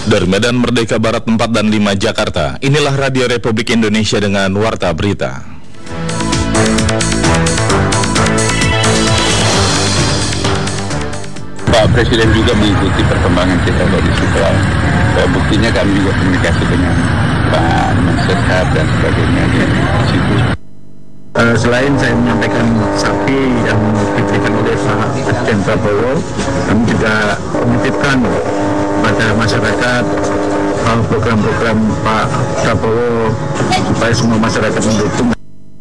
Dari Medan Merdeka Barat 4 dan 5 Jakarta, inilah Radio Republik Indonesia dengan Warta Berita. Pak Presiden juga mengikuti perkembangan kita dari Istiqlal. Buktinya kami juga komunikasi dengan Pak Mensekap dan sebagainya di situ. Selain saya menyampaikan sapi yang diberikan oleh Pak Presiden Prabowo, kami juga menitipkan pada masyarakat program-program Pak Prabowo supaya semua masyarakat mendukung.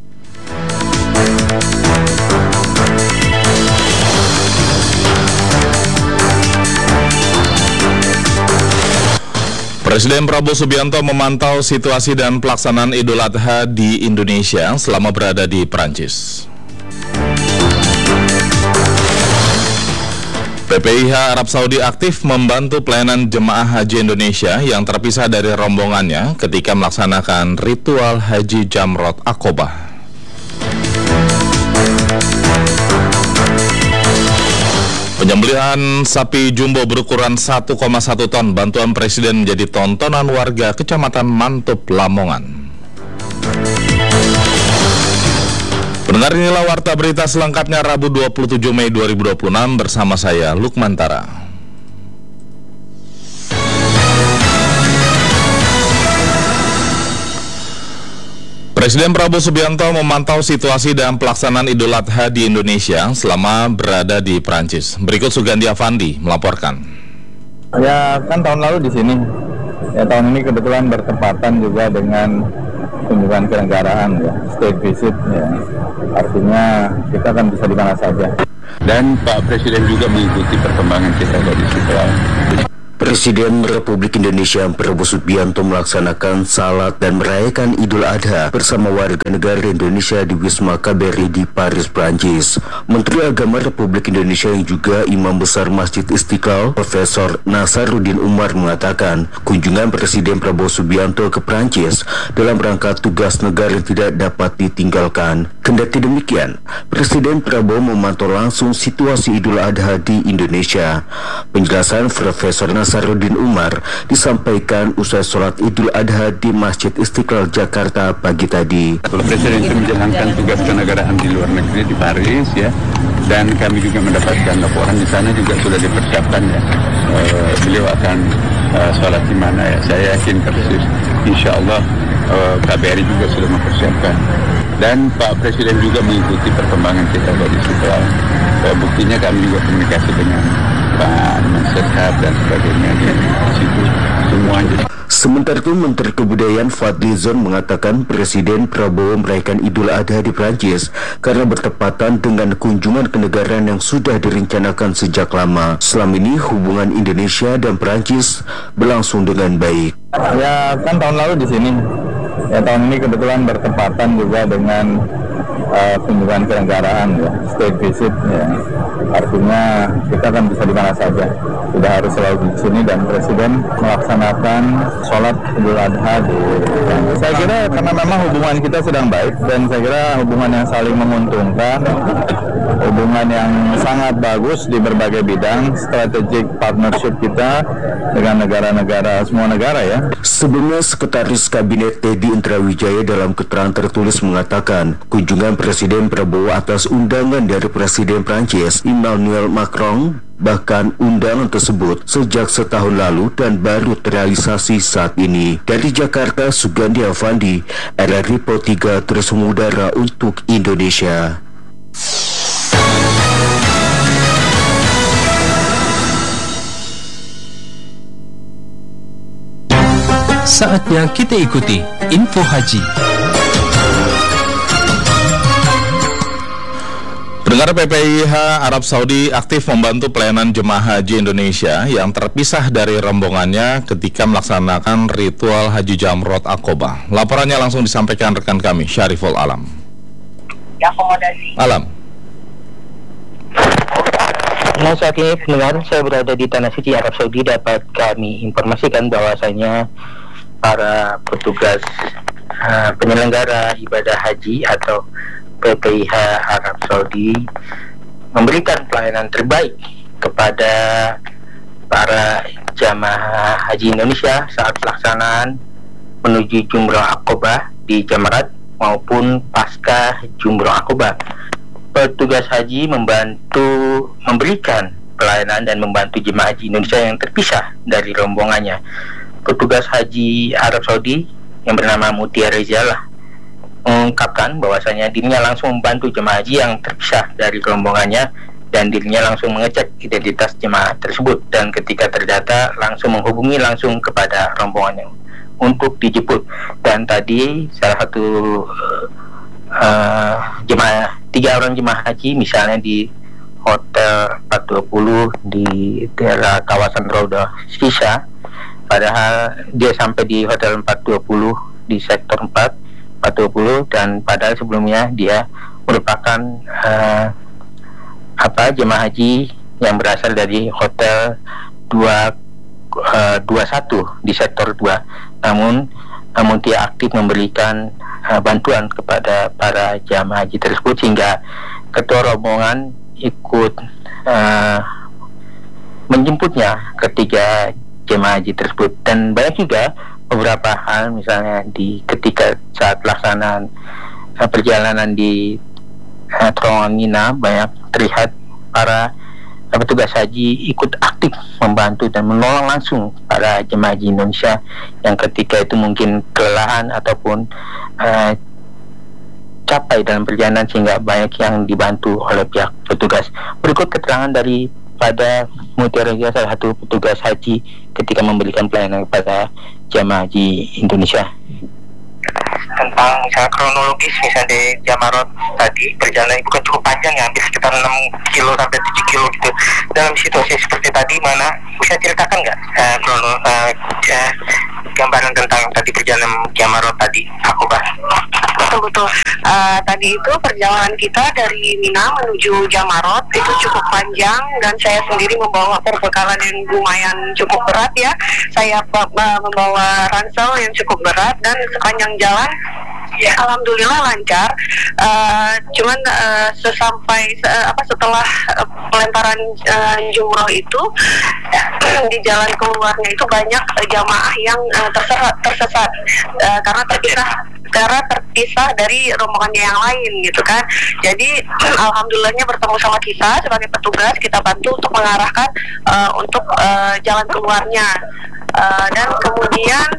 Presiden Prabowo Subianto memantau situasi dan pelaksanaan Idul Adha di Indonesia selama berada di Prancis. PPIH Arab Saudi aktif membantu pelayanan jemaah haji Indonesia yang terpisah dari rombongannya ketika melaksanakan ritual haji Jamrot Aqobah. Penyembelihan sapi jumbo berukuran 1,1 ton bantuan Presiden menjadi tontonan warga Kecamatan Mantub, Lamongan. Pendengar, inilah Warta Berita selengkapnya Rabu 27 Mei 2026 bersama saya Lukman Tara. Presiden Prabowo Subianto memantau situasi dan pelaksanaan Idul Adha di Indonesia selama berada di Prancis. Berikut Sugandi Avandi melaporkan. Ya, kan tahun lalu di sini. Ya, tahun ini kebetulan bertepatan juga dengan kunjungan kenegaraan, ya, state visit, ya. Artinya kita akan bisa di mana saja. Dan Pak Presiden juga mengikuti perkembangan kita dari Istiqlal. Presiden Republik Indonesia Prabowo Subianto melaksanakan salat dan merayakan Idul Adha bersama warga negara Indonesia di Wisma KBRI di Paris, Prancis. Menteri Agama Republik Indonesia yang juga Imam Besar Masjid Istiqlal, Profesor Nasaruddin Umar mengatakan kunjungan Presiden Prabowo Subianto ke Prancis dalam rangka tugas negara tidak dapat ditinggalkan. Kendati demikian, Presiden Prabowo memantau langsung situasi Idul Adha di Indonesia. Penjelasan Profesor Nasaruddin Umar disampaikan usai sholat Idul Adha di Masjid Istiqlal Jakarta pagi tadi. Presiden itu menjalankan tugas kenegaraan di luar negeri di Paris, ya, dan kami juga mendapatkan laporan di sana juga sudah dipersiapkan, ya. Beliau akan sholat di mana, ya. Saya yakin persis, insya Allah KBRI juga sudah mempersiapkan. Dan Pak Presiden juga mengikuti perkembangan kita dari Istiqlal. Buktinya kami juga komunikasi dengan Pak Mensekap dan sebagainya di situ semuanya. Sementara itu, Menteri Kebudayaan Fadlizon mengatakan Presiden Prabowo merayakan Idul Adha di Prancis karena bertepatan dengan kunjungan kenegaraan yang sudah direncanakan sejak lama. Selama ini hubungan Indonesia dan Prancis berlangsung dengan baik. Ya, kan tahun lalu di sini. Ya, tahun ini kebetulan bertepatan juga dengan kunjungan kenegaraan, ya, state visit, ya. Artinya kita akan bisa di mana saja, tidak harus selalu di sini, dan Presiden melaksanakan sholat Idul Adha di. Saya kira karena memang hubungan kita sedang baik, dan saya kira hubungan yang saling menguntungkan, hubungan yang sangat bagus di berbagai bidang, strategic partnership kita dengan negara-negara, semua negara, ya. Sebelumnya, Sekretaris Kabinet Teddy Indrawijaya dalam keterangan tertulis mengatakan kunjungan Presiden Prabowo atas undangan dari Presiden Prancis Emmanuel Macron, bahkan undangan tersebut sejak setahun lalu dan baru terrealisasi saat ini. Dari Jakarta, Sugandi Avandi, RRI Pro 3 terus mengudara untuk Indonesia. Saatnya kita ikuti Info Haji. Pendengar, PPIH Arab Saudi aktif membantu pelayanan jemaah haji Indonesia yang terpisah dari rombongannya ketika melaksanakan ritual haji Jamrot Aqobah. Laporannya langsung disampaikan rekan kami, Syariful Alam. Alam. Nah, saat ini pendengar, saya berada di Tanah Suci Arab Saudi. Dapat kami informasikan bahwasanya para petugas penyelenggara ibadah haji atau PPIH Arab Saudi memberikan pelayanan terbaik kepada para jamaah haji Indonesia saat pelaksanaan menuju Jumroh Aqobah di Jamarat maupun pasca Jumroh Aqobah. Petugas haji memberikan pelayanan dan membantu jemaah haji Indonesia yang terpisah dari rombongannya. Petugas haji Arab Saudi yang bernama Mutia Rezalah mengungkapkan bahwasanya dirinya langsung membantu jemaah haji yang terpisah dari rombongannya dan dirinya langsung mengecek identitas jemaah tersebut, dan ketika terdata langsung menghubungi langsung kepada rombongannya untuk dijemput. Dan tadi salah satu tiga orang jemaah haji misalnya di Hotel 420 di daerah kawasan Raudah Sisa, padahal dia sampai di Hotel 420 di sektor 420, dan padahal sebelumnya dia merupakan jemaah haji yang berasal dari Hotel 21 di sektor 2. Namun dia aktif memberikan bantuan kepada para jemaah haji tersebut, sehingga ketua rombongan ikut menjemputnya ketiga jemaah haji tersebut. Dan banyak juga beberapa hal, misalnya ketika saat pelaksanaan perjalanan di terowongan Mina, banyak terlihat para petugas haji ikut aktif membantu dan menolong langsung para jemaah haji Indonesia yang ketika itu mungkin kelelahan ataupun capai dalam perjalanan, sehingga banyak yang dibantu oleh pihak petugas. Berikut keterangan daripada Mutia Reza, salah satu petugas haji ketika memberikan pelayanan kepada jemaah haji Indonesia. Tentang misalnya kronologis, misalnya di Jamarot tadi perjalanan bukan cukup panjang ya, hampir sekitar 6 kilo sampai 7 kilo gitu. Dalam situasi seperti tadi, mana bisa ceritakan nggak gambaran tentang tadi perjalanan Jamarot tadi, Aqobah? Betul. Tadi itu perjalanan kita dari Mina menuju Jamarot itu cukup panjang, dan saya sendiri membawa perbekalan yang lumayan cukup berat ya. Saya membawa ransel yang cukup berat, dan sepanjang jalan ya alhamdulillah lancar. Cuman setelah pelemparan jumroh itu di jalan keluarnya itu banyak jamaah yang tersesat karena terpisah dari rombongannya yang lain gitu kan. Jadi alhamdulillahnya bertemu sama kita sebagai petugas, kita bantu untuk mengarahkan untuk jalan keluarnya. Dan kemudian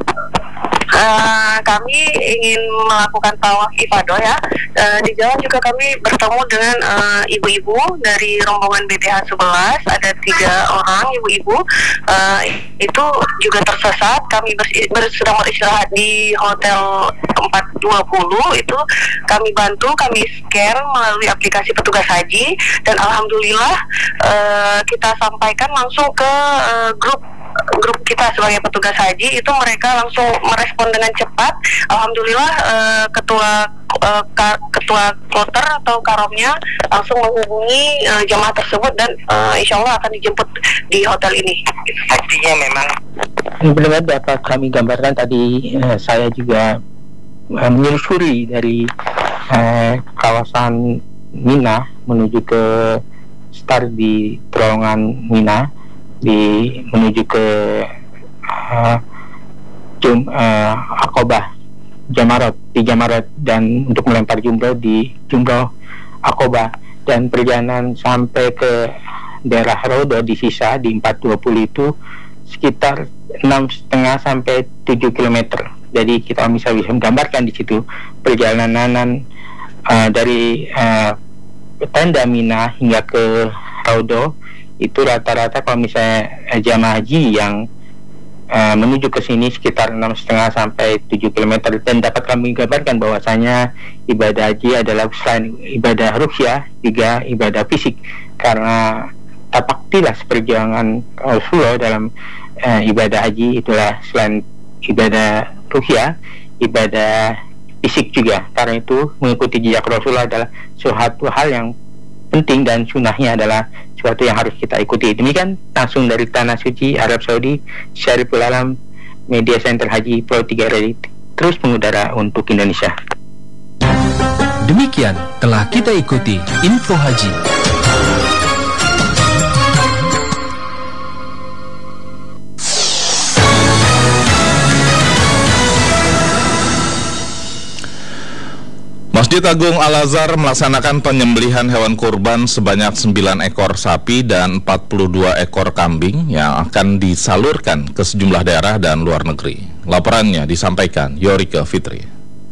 kami ingin melakukan tawaf ifadah ya. Di jalan juga kami bertemu dengan ibu-ibu dari rombongan BTH 11, ada 3 orang ibu-ibu itu juga tersesat. Kami sedang beristirahat di Hotel 420, itu kami bantu, kami scan melalui aplikasi petugas haji, dan alhamdulillah kita sampaikan langsung ke grup kita sebagai petugas haji, itu mereka langsung merespon dengan cepat. Alhamdulillah ketua kloter atau karomnya langsung menghubungi jamaah tersebut, dan insya Allah akan dijemput di hotel ini. Artinya memang benar dapat kami gambarkan tadi, saya juga menyusuri dari kawasan Mina menuju ke start di terowongan Mina, menuju ke Aqobah di Jamarot, dan untuk melempar jumroh di Jumroh Aqobah. Dan perjalanan sampai ke daerah Raudah di Sisa di 420 itu sekitar 6,5 sampai 7 km. Jadi kita bisa menggambarkan di situ perjalanan dari tenda Mina hingga ke Raudah itu rata-rata kalau misalnya jamaah haji yang menuju ke sini sekitar 6,5 sampai 7 km. Dan dapat kami gambarkan bahwasanya ibadah haji adalah selain ibadah ruhyah juga ibadah fisik, karena tapaktilah perjuangan Rasulullah dalam ibadah haji itulah selain ibadah ruhyah, ibadah fisik juga. Karena itu mengikuti jejak Rasulullah adalah suatu hal yang penting, dan sunnahnya adalah suatu yang harus kita ikuti. Demikian langsung dari Tanah Suci Arab Saudi, Syariful Alam, Media Center Haji Pro 3 Ready, terus mengudara untuk Indonesia. Demikian telah kita ikuti Info Haji. Masjid Agung Al-Azhar melaksanakan penyembelihan hewan kurban sebanyak 9 ekor sapi dan 42 ekor kambing yang akan disalurkan ke sejumlah daerah dan luar negeri. Laporannya disampaikan Yorike Fitri.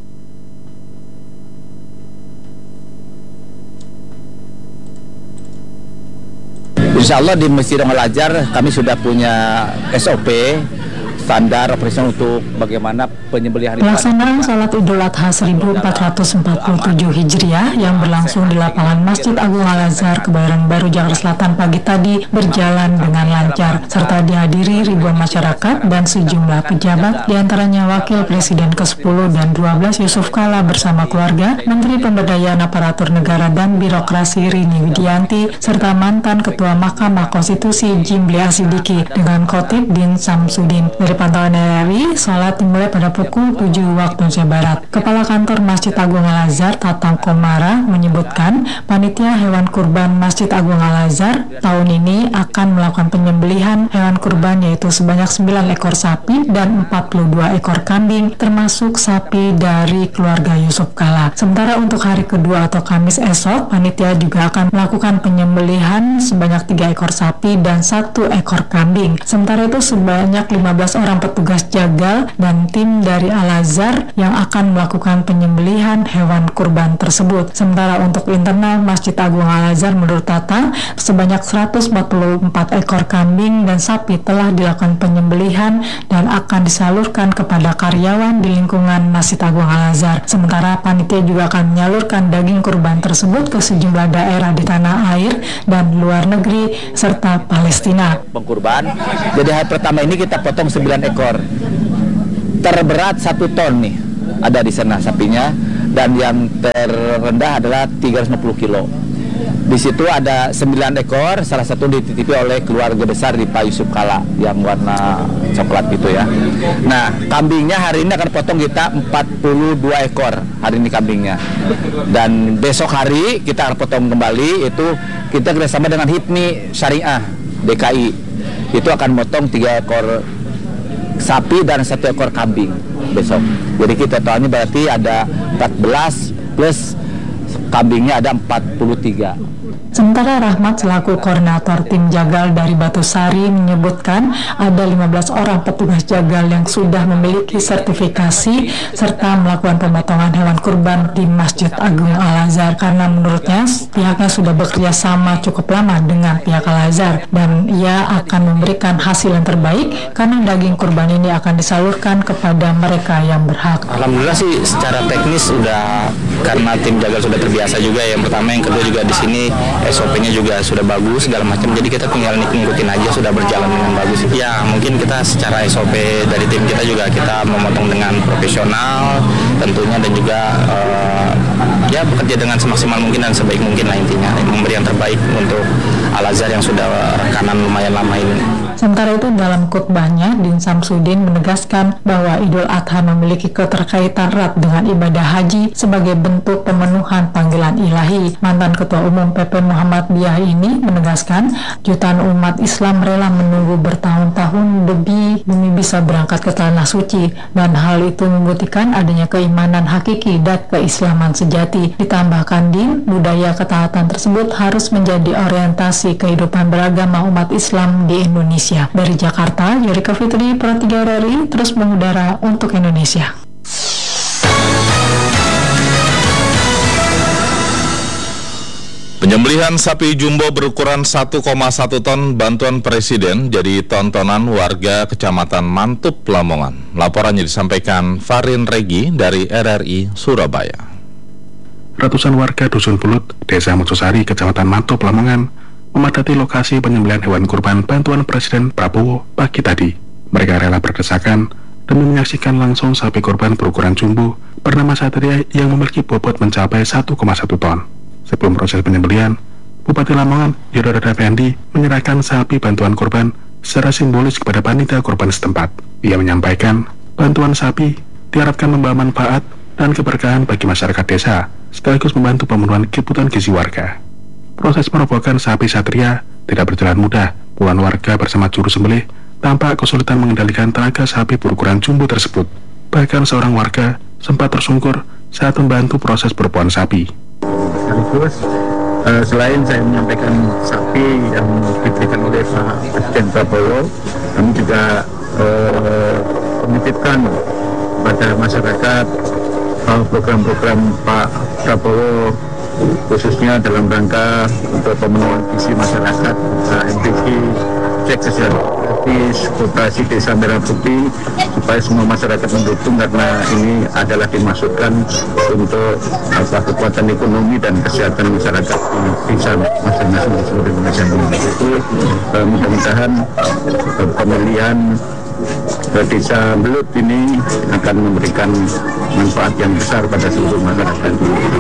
Insya Allah di Masjid Al-Azhar kami sudah punya SOP, standar operasi untuk bagaimana penyembelihan. Pelaksanaan salat Idul Adha 1447 Hijriah yang berlangsung di lapangan Masjid Agung Al-Azhar, Kebayoran Baru, Jakarta Selatan pagi tadi berjalan dengan lancar, serta dihadiri ribuan masyarakat dan sejumlah pejabat, diantaranya Wakil Presiden ke-10 dan 12 Yusuf Kala bersama keluarga, Menteri Pemberdayaan Aparatur Negara dan Birokrasi Rini Widianti, serta mantan Ketua Mahkamah Konstitusi Jimli Asidiki dengan Khotib Din Samsudin. Dari pantauan RRI, salat dimulai pada pukul 7 waktu Indonesia Barat. Kepala Kantor Masjid Agung Al-Azhar, Tatang Komara, menyebutkan panitia hewan kurban Masjid Agung Al-Azhar tahun ini akan melakukan penyembelihan hewan kurban yaitu sebanyak 9 ekor sapi dan 42 ekor kambing, termasuk sapi dari keluarga Yusuf Kala. Sementara untuk hari kedua atau Kamis esok, panitia juga akan melakukan penyembelihan sebanyak 3 ekor sapi dan 1 ekor kambing. Sementara itu sebanyak 15 orang petugas jagal dan tim dari Al-Azhar yang akan melakukan penyembelihan hewan kurban tersebut. Sementara untuk internal Masjid Agung Al-Azhar, menurut Tatang, sebanyak 144 ekor kambing dan sapi telah dilakukan penyembelihan dan akan disalurkan kepada karyawan di lingkungan Masjid Agung Al-Azhar. Sementara panitia juga akan menyalurkan daging kurban tersebut ke sejumlah daerah di tanah air dan luar negeri serta Palestina. Pengkurban, jadi hari pertama ini kita potong 9 ekor, terberat 1 ton nih ada di sana sapinya, dan yang terendah adalah 360 kilo. Di situ ada 9 ekor, salah satu dititipi oleh keluarga besar di Pak Yusuf Kala yang warna coklat gitu ya. Nah, kambingnya hari ini akan potong kita 42 ekor hari ini kambingnya, dan besok hari kita akan potong kembali. Itu kita kerjasama dengan HIPMI Syariah DKI, itu akan potong 3 ekor sapi dan 1 ekor kambing besok. Jadi kita totalnya berarti ada 14 plus kambingnya ada 43. Sementara Rahmat selaku koordinator tim jagal dari Batu Sari menyebutkan ada 15 orang petugas jagal yang sudah memiliki sertifikasi serta melakukan pemotongan hewan kurban di Masjid Agung Al-Azhar, karena menurutnya pihaknya sudah bekerja sama cukup lama dengan pihak Al-Azhar dan ia akan memberikan hasil yang terbaik karena daging kurban ini akan disalurkan kepada mereka yang berhak. Alhamdulillah sih secara teknis sudah, karena tim jagal sudah terbiasa juga. Yang pertama, yang kedua juga di sini SOP-nya juga sudah bagus segala macam, jadi kita tinggal ngikutin aja, sudah berjalan dengan bagus. Ya mungkin kita secara SOP dari tim kita juga kita memotong dengan profesional tentunya, dan juga ya bekerja dengan semaksimal mungkin dan sebaik mungkin lah, intinya memberi yang terbaik untuk Al-Azhar yang sudah rekanan lumayan lama ini. Sementara itu dalam khutbahnya, Din Samsudin menegaskan bahwa Idul Adha memiliki keterkaitan erat dengan ibadah haji sebagai bentuk pemenuhan panggilan ilahi. Mantan Ketua Umum PP Muhammadiyah ini menegaskan jutaan umat Islam rela menunggu bertahun-tahun lebih demi bisa berangkat ke Tanah Suci, dan hal itu membuktikan adanya keimanan hakiki dan keislaman sejati. Ditambahkan Din, budaya ketaatan tersebut harus menjadi orientasi kehidupan beragama umat Islam di Indonesia. Dari Jakarta, Yorike Fitri, Pro 3 RRI, terus mengudara untuk Indonesia. Penyembelihan sapi jumbo berukuran 1,1 ton bantuan Presiden jadi tontonan warga Kecamatan Mantup, Lamongan. Laporannya disampaikan Farin Regi dari RRI Surabaya. Ratusan warga Dusun Pulut, Desa Mojosari, Kecamatan Mantup, Lamongan memadati lokasi penyembelihan hewan kurban bantuan Presiden Prabowo pagi tadi. Mereka rela berdesakan demi menyaksikan langsung sapi kurban berukuran jumbo bernama Satria yang memiliki bobot mencapai 1,1 ton. Sebelum proses penyembelihan, Bupati Lamongan Yodorada Fendi menyerahkan sapi bantuan kurban secara simbolis kepada panitia kurban setempat. Ia menyampaikan bantuan sapi diharapkan membawa manfaat dan keberkahan bagi masyarakat desa, sekaligus membantu pemenuhan kebutuhan gizi warga. Proses merobohkan sapi Satria tidak berjalan mudah. Puluhan warga bersama juru sembelih tampak kesulitan mengendalikan tenaga sapi berukuran jumbo tersebut. Bahkan seorang warga sempat tersungkur saat membantu proses perbuahan sapi. Sekaligus selain saya menyampaikan sapi yang diberikan oleh Pak Presiden Prabowo, kami juga menitipkan pada masyarakat program-program Pak Prabowo, khususnya dalam rangka untuk pemenuhan visi masyarakat, MPK, cek kesehatan gratis, koperasi desa Merah Putih, supaya semua masyarakat mendukung karena ini adalah dimaksudkan untuk kekuatan ekonomi dan kesehatan masyarakat di desa masing-masing di seluruh Indonesia. Itu mudah-mudahan pemilihan desa Belut ini akan memberikan manfaat yang besar pada seluruh masyarakat.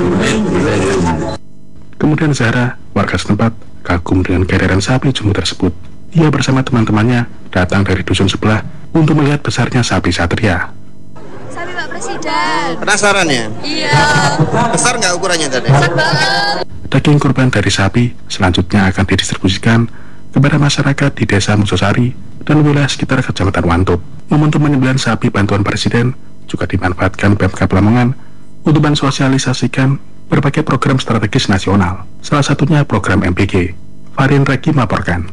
Kemudian Zahra, warga setempat, kagum dengan kehadiran sapi jumbo tersebut. Ia bersama teman-temannya datang dari dusun sebelah untuk melihat besarnya sapi Satria. Sapi Pak Presiden. Penasaran ya? Iya. Besar nggak ukurannya tadi? Besar banget. Daging kurban dari sapi selanjutnya akan didistribusikan kepada masyarakat di Desa Mososari dan wilayah sekitar Kecamatan Wantub. Momentum penyembelihan sapi bantuan Presiden juga dimanfaatkan Pemkab Lamongan untuk mensosialisasikan berbagai program strategis nasional, salah satunya program MPG. Farin Reki melaporkan.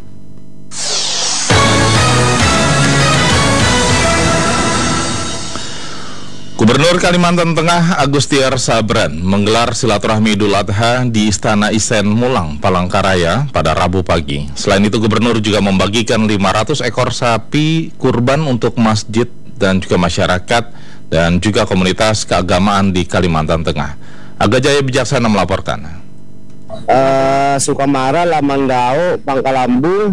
Gubernur Kalimantan Tengah Agustiar Sabran menggelar silaturahmi Idul Adha di Istana Isen Mulang, Palangkaraya pada Rabu pagi. Selain itu, Gubernur juga membagikan 500 ekor sapi kurban untuk masjid dan juga masyarakat dan juga komunitas keagamaan di Kalimantan Tengah. Aga Jaya Bijaksana melaporkan. Sukamara, Lamandau, Pangkalambu,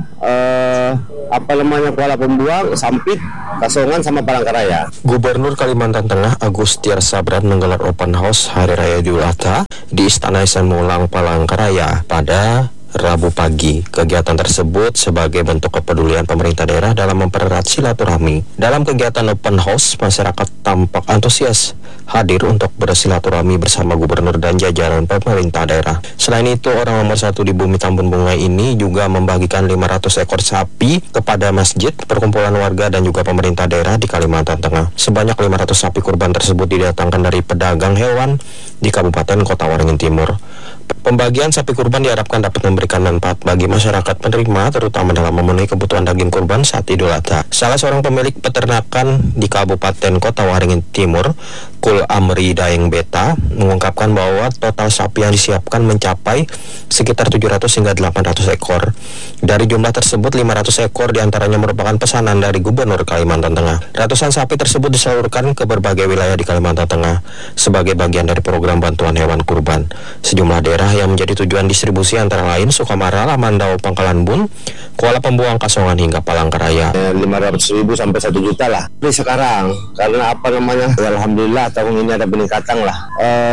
Kuala Pembuang, Sampit, Kasongan, sama Palangkaraya. Gubernur Kalimantan Tengah Agustiar Sabran menggelar open house Hari Raya Idul Adha di Istana Isen Mulang, Palangkaraya pada Rabu pagi. Kegiatan tersebut sebagai bentuk kepedulian pemerintah daerah dalam mempererat silaturahmi. Dalam kegiatan open house, masyarakat tampak antusias hadir untuk bersilaturahmi bersama gubernur dan jajaran pemerintah daerah. Selain itu, orang nomor 1 di Bumi Tambun Bunga ini juga membagikan 500 ekor sapi kepada masjid, perkumpulan warga dan juga pemerintah daerah di Kalimantan Tengah. Sebanyak 500 sapi kurban tersebut didatangkan dari pedagang hewan di Kabupaten Kota Waringin Timur. Pembagian sapi kurban diharapkan dapat memberikan manfaat bagi masyarakat penerima, terutama dalam memenuhi kebutuhan daging kurban saat Idul Adha. Salah seorang pemilik peternakan di Kabupaten Kota Waringin Timur, Kul Amri Daeng Beta, mengungkapkan bahwa total sapi yang disiapkan mencapai sekitar 700 hingga 800 ekor. Dari jumlah tersebut, 500 ekor diantaranya merupakan pesanan dari Gubernur Kalimantan Tengah. Ratusan sapi tersebut disalurkan ke berbagai wilayah di Kalimantan Tengah sebagai bagian dari program bantuan hewan kurban. Sejumlah daerah yang menjadi tujuan distribusi antara lain Sukamara, Lamandau, Pangkalanbun, Kuala Pembuang, Kasongan hingga Palangkaraya. 500.000 sampai 1 juta lah. Ini sekarang karena alhamdulillah tahun ini ada peningkatan lah.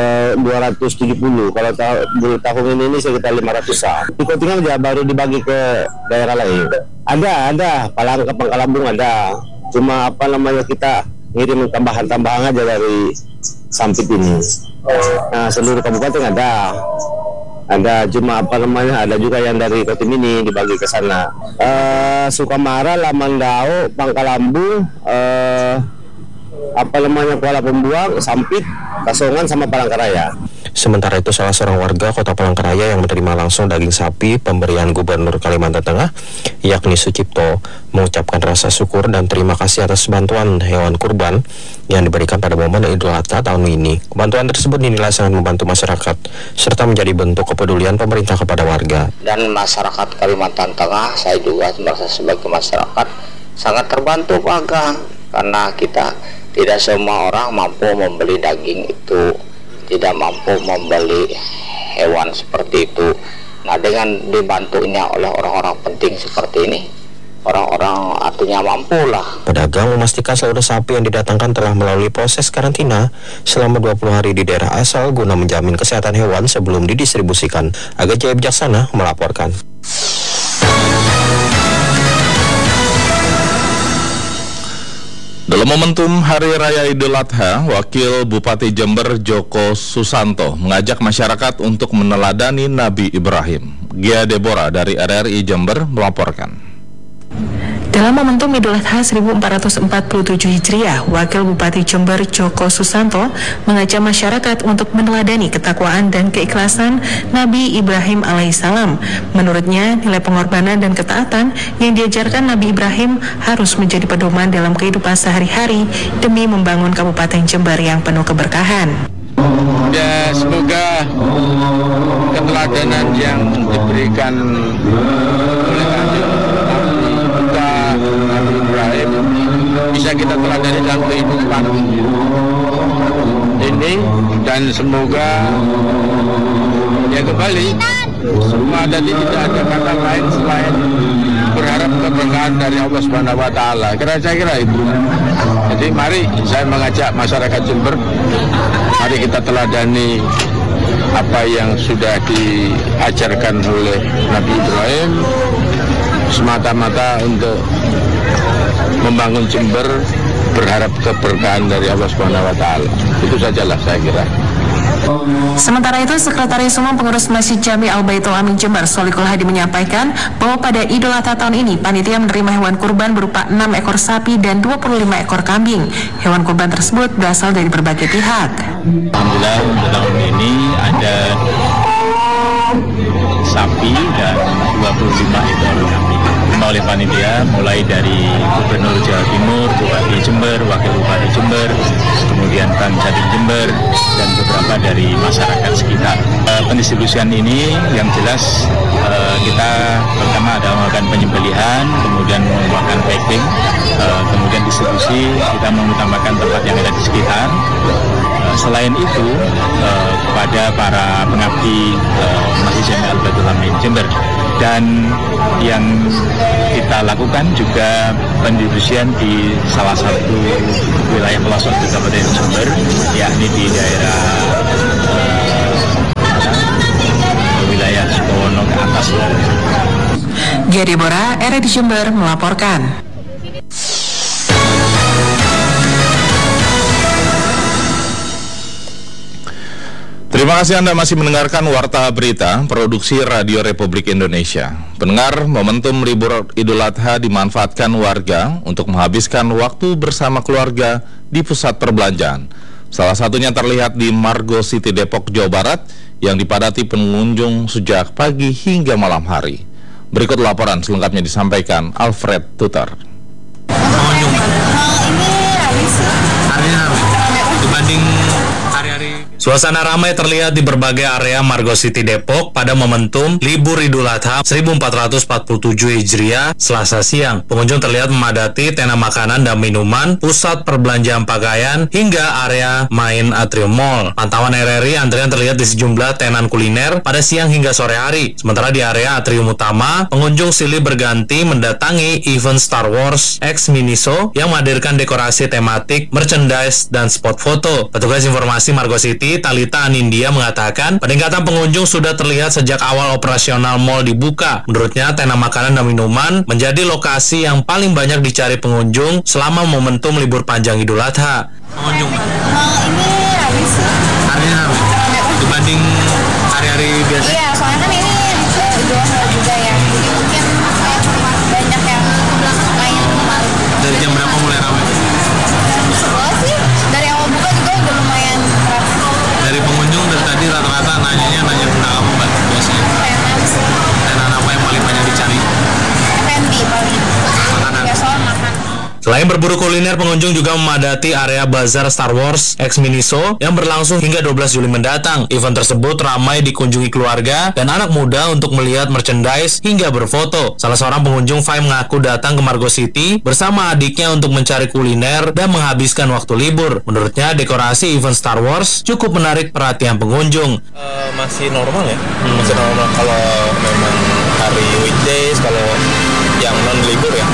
270. Kalau tahun ini sekitar 500-an. Ikotingnya baru dibagi ke daerah lain. Ada Pangkalanbun ada. Cuma kita ngirim tambahan aja dari Sampit ini. Nah, seluruh kabupaten ada cuma ada juga yang dari Kotimini dibagi ke sana. Sukamara, Lamandau, Pangkalambu, Kuala Pembuang, Sampit, Kasongan sama Palangkaraya. Sementara itu, salah seorang warga Kota Palangkaraya yang menerima langsung daging sapi pemberian Gubernur Kalimantan Tengah, yakni Sucipto, mengucapkan rasa syukur dan terima kasih atas bantuan hewan kurban yang diberikan pada momen Idul Adha tahun ini. Bantuan tersebut dinilai sangat membantu masyarakat, serta menjadi bentuk kepedulian pemerintah kepada warga. Dan masyarakat Kalimantan Tengah, saya juga merasa sebagai masyarakat sangat terbantu Pak Aga, karena kita tidak semua orang mampu membeli daging itu, tidak mampu membeli hewan seperti itu. Nah, dengan dibantunya oleh orang-orang penting seperti ini, orang-orang artinya mampu lah. Pedagang memastikan seluruh sapi yang didatangkan telah melalui proses karantina selama 20 hari di daerah asal guna menjamin kesehatan hewan sebelum didistribusikan. Aga Jaya Bijaksana melaporkan. Dalam momentum Hari Raya Idul Adha, Wakil Bupati Jember Joko Susanto mengajak masyarakat untuk meneladani Nabi Ibrahim. Gia Deborah dari RRI Jember melaporkan. Dalam momentum Idul Adha 1447 Hijriah, Wakil Bupati Jember Joko Susanto mengajak masyarakat untuk meneladani ketakwaan dan keikhlasan Nabi Ibrahim alaihissalam. Menurutnya, nilai pengorbanan dan ketaatan yang diajarkan Nabi Ibrahim harus menjadi pedoman dalam kehidupan sehari-hari demi membangun Kabupaten Jember yang penuh keberkahan. Ya, semoga keteladanan yang diberikan oleh Nabi Ibrahim bisa kita teladani dalam kehidupan ini, dan semoga ya kembali semua tadi tidak ada kata lain selain berharap keberkahan dari Allah Subhanahu wa taala. Kira-kira itu. Jadi mari saya mengajak masyarakat Jember, mari kita teladani apa yang sudah diajarkan oleh Nabi Ibrahim semata-mata untuk membangun Jember, berharap keberkahan dari Allah Subhanahu wa taala. Itu sajalah saya kira. Sementara itu, Sekretaris Umum Pengurus Masjid Jami Al-Baitul Amin Jember, Solikul Hadi menyampaikan bahwa pada Idul Adha tahun ini, panitia menerima hewan kurban berupa 6 ekor sapi dan 25 ekor kambing. Hewan kurban tersebut berasal dari berbagai pihak. Alhamdulillah untuk tahun ini ada sapi dan 25 ekor kambing oleh panitia, mulai dari Gubernur Jawa Timur, Bupati Jember, Wakil Bupati Jember, kemudian Bank Jatim Jember, dan beberapa dari masyarakat sekitar. Pendistribusian ini yang jelas kita pertama ada melakukan penyembelihan, kemudian melakukan packing, kemudian distribusi, kita mengutamakan tempat yang ada di sekitar. Selain itu, kepada para pengabdi Masjid Jami Al-Baitul Amin Jember, dan yang kita lakukan juga pendistribusian di salah satu wilayah pelosok di Kabupaten Jember, yakni di daerah wilayah Sukowono ke atas. Gia Deborah, RRI Jember melaporkan. Terima kasih Anda masih mendengarkan Warta Berita, produksi Radio Republik Indonesia. Pendengar, momentum libur Idul Adha dimanfaatkan warga untuk menghabiskan waktu bersama keluarga di pusat perbelanjaan. Salah satunya terlihat di Margo City Depok, Jawa Barat, yang dipadati pengunjung sejak pagi hingga malam hari. Berikut laporan selengkapnya disampaikan Alfred Tutar. Pengunjung ini habis dibanding hari-hari. Suasana ramai terlihat di berbagai area Margo City Depok pada momentum libur Idul Adha 1447 Hijriah Selasa siang. Pengunjung terlihat memadati tenda makanan dan minuman, pusat perbelanjaan pakaian, hingga area main Atrium Mall. Pantauan RRI, antrian terlihat di sejumlah tenan kuliner pada siang hingga sore hari. Sementara di area Atrium Utama, pengunjung silih berganti mendatangi event Star Wars X Miniso yang menghadirkan dekorasi tematik, merchandise, dan spot foto. Petugas informasi Margo City, Talita Anindya, mengatakan peningkatan pengunjung sudah terlihat sejak awal operasional mall dibuka. Menurutnya, tenda makanan dan minuman menjadi lokasi yang paling banyak dicari pengunjung selama momentum libur panjang Idul Adha. Pengunjung ini habis hari-hari dibanding hari-hari biasa. Iya, soalnya kan ini Idul Adha juga ya, jadi mungkin banyak yang main kemarin. Dari jam berapa mulai ramai? Sebelah sih, dari awal buka juga udah lumayan ramai. Dari pengunjung dari tadi rata-rata nanya tentang apa Mbak biasanya? Tenan apa yang paling banyak dicari? F&B paling. Makanan. Ya, soal makan. Selain berburu kuliner, pengunjung juga memadati area bazar Star Wars X Miniso yang berlangsung hingga 12 Juli mendatang. Event tersebut ramai dikunjungi keluarga dan anak muda untuk melihat merchandise hingga berfoto. Salah seorang pengunjung, Fai, mengaku datang ke Margo City bersama adiknya untuk mencari kuliner dan menghabiskan waktu libur. Menurutnya, dekorasi event Star Wars cukup menarik perhatian pengunjung. Masih normal ya, masih normal kalau memang hari weekdays, kalau yang non libur ya.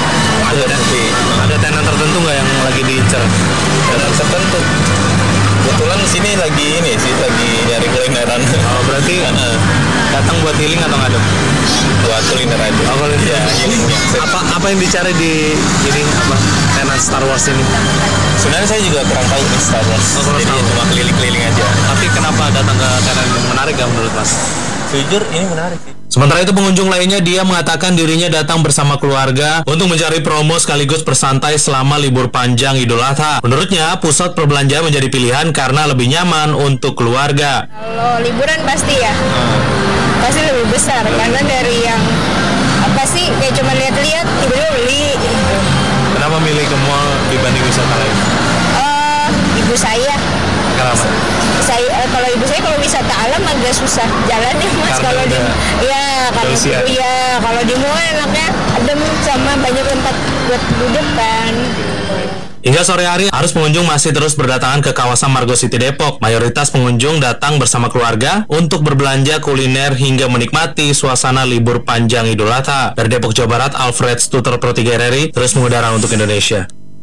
Ada tenan tertentu nggak yang lagi diincar? Tenan tertentu. Kebetulan sini lagi nyari kulineran. Oh, berarti datang buat healing atau ngadem? Buat kuliner aja. Oh, kuliner. Ya, healingnya. Apa yang dicari di ini tenan Star Wars ini? Sebenarnya saya juga kurang tahu Star Wars. Jadi cuma keliling-keliling aja. Tapi kenapa datang ke tenan menarik gak menurut Mas? Jujur ini menarik sih. Sementara itu pengunjung lainnya dia mengatakan dirinya datang bersama keluarga untuk mencari promo sekaligus bersantai selama libur panjang Idul Adha. Menurutnya, pusat perbelanjaan menjadi pilihan karena lebih nyaman untuk keluarga. Kalau liburan pasti ya, pasti lebih besar karena dari yang apa sih kayak cuma lihat-lihat tiba-tiba beli. Kenapa milih ke mall dibanding wisata lain? Ibu saya. Kenapa? Kalau ibu saya kalau wisata alam agak susah jalannya mas. Kalau di kalau di mall enaknya adem sama banyak tempat buat duduk kan. Hingga sore hari, arus pengunjung masih terus berdatangan ke kawasan Margo City Depok. Mayoritas pengunjung datang bersama keluarga untuk berbelanja kuliner hingga menikmati suasana libur panjang Idul Adha. Dari Depok, Jawa Barat, Alfred Stuter Pro 3 RRI terus mengudara untuk Indonesia.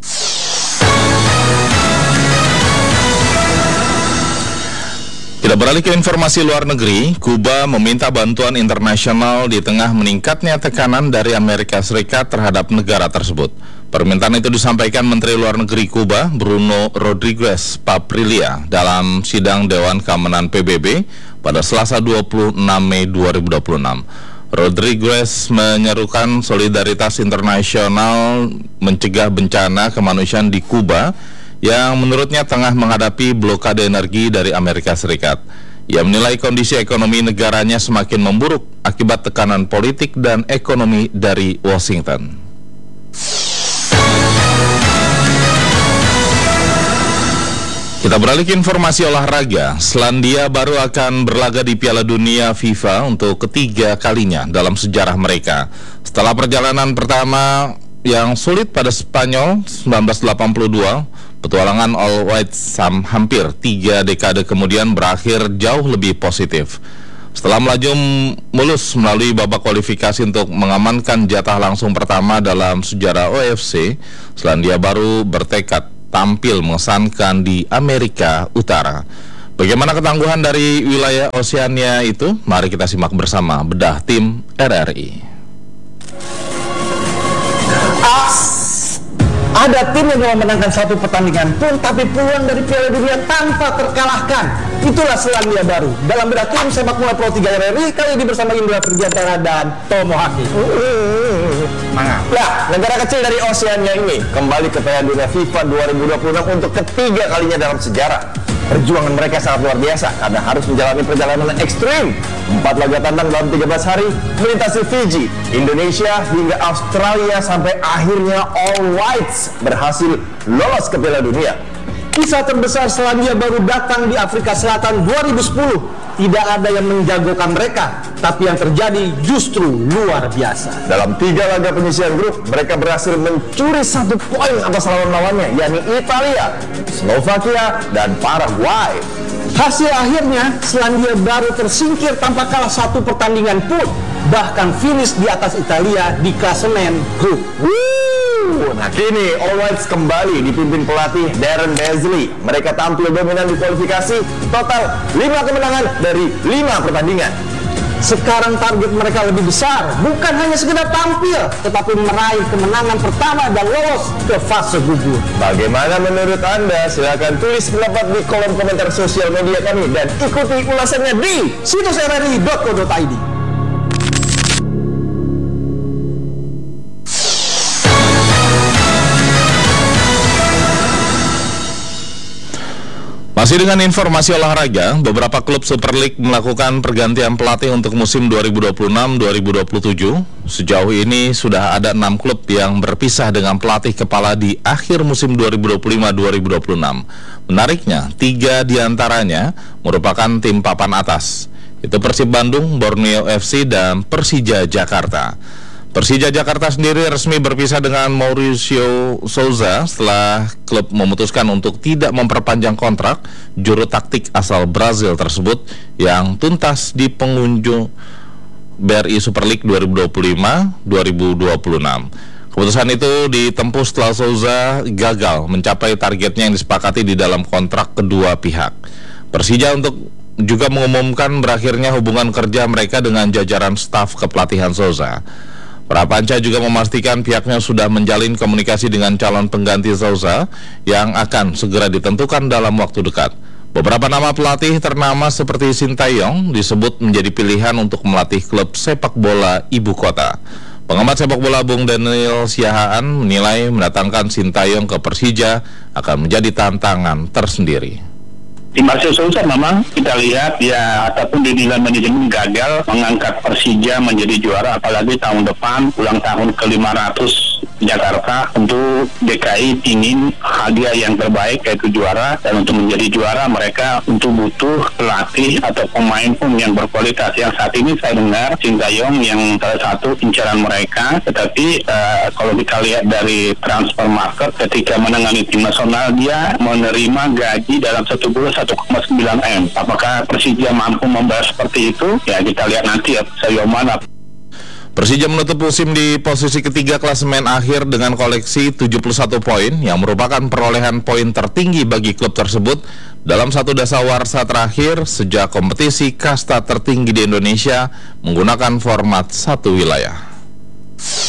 Kita beralih ke informasi luar negeri. Kuba meminta bantuan internasional di tengah meningkatnya tekanan dari Amerika Serikat terhadap negara tersebut. Permintaan itu disampaikan Menteri Luar Negeri Kuba, Bruno Rodriguez Paprilia, dalam sidang Dewan Keamanan PBB pada Selasa 26 Mei 2026. Rodriguez menyerukan solidaritas internasional mencegah bencana kemanusiaan di Kuba yang menurutnya tengah menghadapi blokade energi dari Amerika Serikat. Ia menilai kondisi ekonomi negaranya semakin memburuk akibat tekanan politik dan ekonomi dari Washington. Kita beralih ke informasi olahraga. Selandia baru akan berlaga di Piala Dunia FIFA untuk ketiga kalinya dalam sejarah mereka. Setelah perjalanan pertama yang sulit pada Spanyol 1982, petualangan All Whites hampir 3 dekade kemudian berakhir jauh lebih positif. Setelah melaju mulus melalui babak kualifikasi untuk mengamankan jatah langsung pertama dalam sejarah OFC, Selandia Baru bertekad tampil mengesankan di Amerika Utara. Bagaimana ketangguhan dari wilayah Oseania itu? Mari kita simak bersama bedah tim RRI. Ada tim yang memenangkan satu pertandingan pun tapi pulang dari Piala Dunia tanpa terkalahkan. Itulah Selandia Baru. Dalam bedah tim sepak bola Pro 3 RRI kali ini bersama Indra Firgiantara dan Tomo Haki. Nah, negara kecil dari Oseania ini kembali ke Piala Dunia FIFA 2026 untuk ketiga kalinya dalam sejarah. Perjuangan mereka sangat luar biasa karena harus menjalani perjalanan ekstrim. 4 laga tandang dalam 13 hari, melintasi Fiji, Indonesia hingga Australia sampai akhirnya All Whites berhasil lolos ke Piala Dunia. Kisah terbesar Selandia Baru datang di Afrika Selatan 2010. Tidak ada yang menjagokan mereka, tapi yang terjadi justru luar biasa. Dalam 3 laga penyisian grup, mereka berhasil mencuri 1 poin atas lawan-lawannya, yakni Italia, Slovakia, dan Paraguay. Hasil akhirnya, Selandia Baru tersingkir tanpa kalah 1 pertandingan pun, bahkan finish di atas Italia di klasemen grup. Nah kini All Whites kembali dipimpin pelatih Darren Beasley. Mereka tampil dominan di kualifikasi, total 5 kemenangan dari 5 pertandingan. Sekarang target mereka lebih besar, bukan hanya sekedar tampil, tetapi meraih kemenangan pertama dan lolos ke fase gugur. Bagaimana menurut Anda? Silahkan tulis pendapat di kolom komentar sosial media kami dan ikuti ulasannya di situs rri.co.id. Masih dengan informasi olahraga, beberapa klub Super League melakukan pergantian pelatih untuk musim 2026-2027. Sejauh ini sudah ada 6 klub yang berpisah dengan pelatih kepala di akhir musim 2025-2026. Menariknya, 3 diantaranya merupakan tim papan atas, itu Persib Bandung, Borneo FC, dan Persija Jakarta. Persija Jakarta sendiri resmi berpisah dengan Mauricio Souza setelah klub memutuskan untuk tidak memperpanjang kontrak juru taktik asal Brazil tersebut yang tuntas di pengunjung BRI Super League 2025-2026. Keputusan itu ditempuh setelah Souza gagal mencapai targetnya yang disepakati di dalam kontrak kedua pihak. Persija juga mengumumkan berakhirnya hubungan kerja mereka dengan jajaran staf kepelatihan Souza. Prapanca juga memastikan pihaknya sudah menjalin komunikasi dengan calon pengganti Souza yang akan segera ditentukan dalam waktu dekat. Beberapa nama pelatih ternama seperti Sintayong disebut menjadi pilihan untuk melatih klub sepak bola ibu kota. Pengamat sepak bola Bung Daniel Siahaan menilai mendatangkan Sintayong ke Persija akan menjadi tantangan tersendiri. Di Marcel Souza memang kita lihat ya, ataupun dinilai manajemen gagal mengangkat Persija menjadi juara, apalagi tahun depan ulang tahun ke-500 Jakarta. Tentu DKI ingin hadiah yang terbaik yaitu juara, dan untuk menjadi juara mereka untuk butuh pelatih atau pemain pun yang berkualitas. Yang saat ini saya dengar Sintayong yang salah satu incaran mereka, tetapi kalau kita lihat dari transfer market ketika menangani tim nasional dia menerima gaji dalam satu bulan 1,9 M. Apakah Persija mampu membayar seperti itu? Ya kita lihat nanti ya, sejauh mana. Persija menutup musim di posisi ketiga klasemen akhir dengan koleksi 71 poin yang merupakan perolehan poin tertinggi bagi klub tersebut dalam satu dasawarsa terakhir sejak kompetisi kasta tertinggi di Indonesia menggunakan format satu wilayah.